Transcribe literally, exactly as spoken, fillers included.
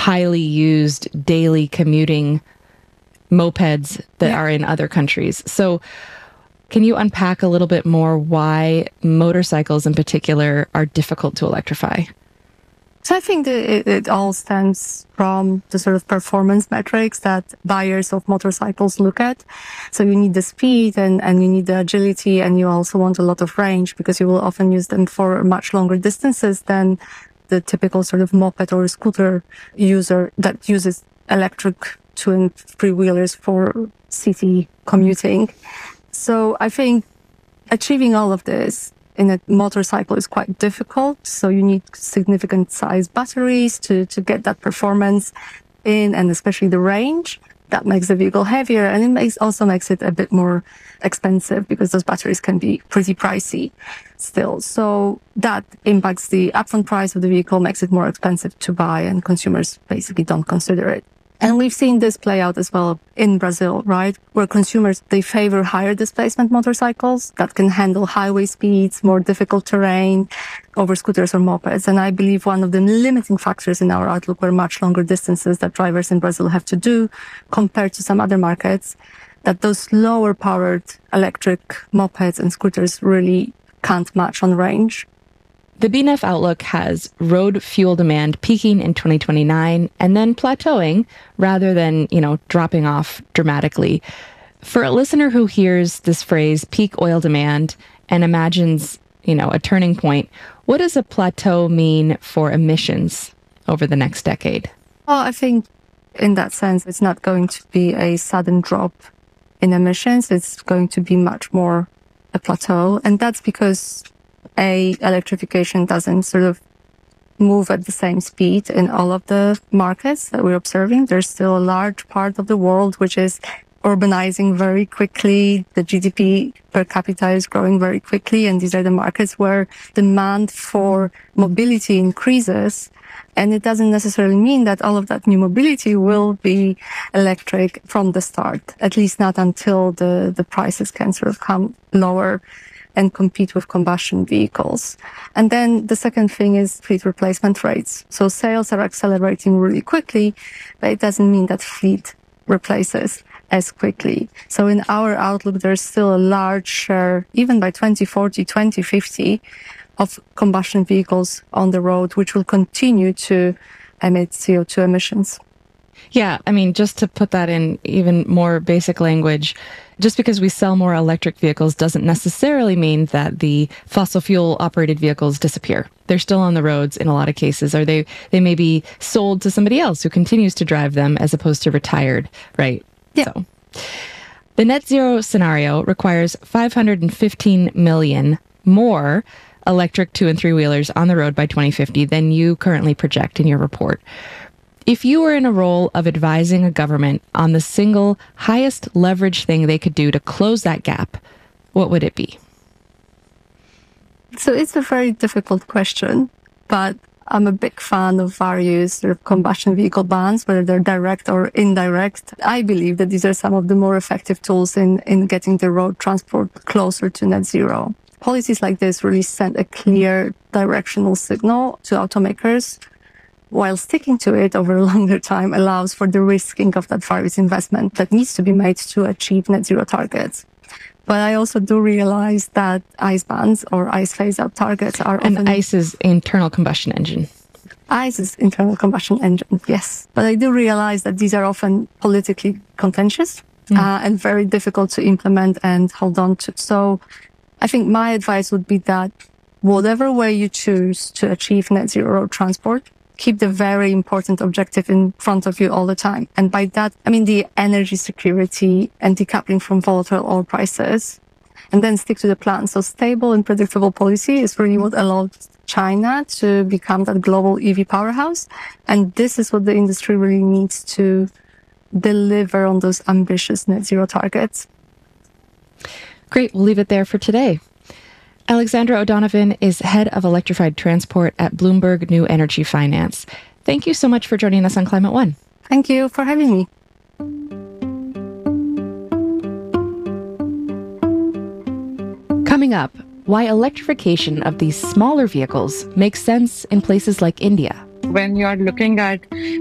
highly used daily commuting mopeds that Yeah. are in other countries. So can you unpack a little bit more why motorcycles in particular are difficult to electrify? So I think that it, it all stems from the sort of performance metrics that buyers of motorcycles look at. So you need the speed and, and you need the agility, and you also want a lot of range because you will often use them for much longer distances than the typical sort of moped or scooter user that uses electric two and three wheelers for city commuting. So I think achieving all of this in a motorcycle is quite difficult. So you need significant size batteries to, to get that performance in, and especially the range. That makes the vehicle heavier, and it makes also makes it a bit more expensive because those batteries can be pretty pricey still. So that impacts the upfront price of the vehicle, makes it more expensive to buy, and consumers basically don't consider it. And we've seen this play out as well in Brazil, right? Where consumers, they favor higher displacement motorcycles that can handle highway speeds, more difficult terrain over scooters or mopeds. And I believe one of the limiting factors in our outlook were much longer distances that drivers in Brazil have to do compared to some other markets, that those lower powered electric mopeds and scooters really can't match on range. The B N E F outlook has road fuel demand peaking in twenty twenty-nine and then plateauing rather than, you know, dropping off dramatically. For a listener who hears this phrase, peak oil demand, and imagines, you know, a turning point, what does a plateau mean for emissions over the next decade? Well, I think in that sense, it's not going to be a sudden drop in emissions. It's going to be much more a plateau. And that's because A, electrification doesn't sort of move at the same speed in all of the markets that we're observing. There's still a large part of the world which is urbanizing very quickly. The G D P per capita is growing very quickly, and these are the markets where demand for mobility increases. And it doesn't necessarily mean that all of that new mobility will be electric from the start, at least not until the, the prices can sort of come lower and compete with combustion vehicles. And then the second thing is fleet replacement rates. So sales are accelerating really quickly, but it doesn't mean that fleet replaces as quickly. So in our outlook, there's still a large share, even by twenty forty, twenty fifty, of combustion vehicles on the road, which will continue to emit C O two emissions. Yeah, I mean, just to put that in even more basic language, just because we sell more electric vehicles doesn't necessarily mean that the fossil fuel operated vehicles disappear. They're still on the roads in a lot of cases, or they, they may be sold to somebody else who continues to drive them as opposed to retired, right? Yeah. So the net zero scenario requires five hundred fifteen million more electric two and three wheelers on the road by twenty fifty than you currently project in your report. If you were in a role of advising a government on the single highest leverage thing they could do to close that gap, what would it be? So it's a very difficult question, but I'm a big fan of various sort of combustion vehicle bans, whether they're direct or indirect. I believe that these are some of the more effective tools in, in getting the road transport closer to net zero. Policies like this really send a clear directional signal to automakers, while sticking to it over a longer time allows for the risking of that various investment that needs to be made to achieve net zero targets. But I also do realize that ICE bans or ICE phase-out targets are and often... ICE is internal combustion engine. ICE is internal combustion engine, yes. But I do realize that these are often politically contentious mm. uh, and very difficult to implement and hold on to. So I think my advice would be that whatever way you choose to achieve net zero road transport, keep the very important objective in front of you all the time. And by that, I mean the energy security and decoupling from volatile oil prices, and then stick to the plan. So stable and predictable policy is really what allowed China to become that global E V powerhouse. And this is what the industry really needs to deliver on those ambitious net zero targets. Great. We'll leave it there for today. Alexandra O'Donovan is head of electrified transport at Bloomberg New Energy Finance. Thank you so much for joining us on Climate One. Thank you for having me. Coming up, why electrification of these smaller vehicles makes sense in places like India. When you are looking at